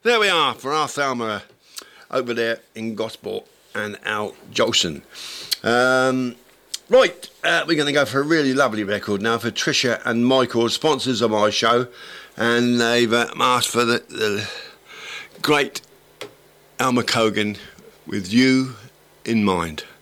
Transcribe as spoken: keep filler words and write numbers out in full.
there we are for our Thelma over there in Gosport and Al Jolson. Um, right, uh, we're going to go for a really lovely record now for Trisha and Michael, sponsors of my show, and they've uh, asked for the, the great Alma Cogan with You in Mind.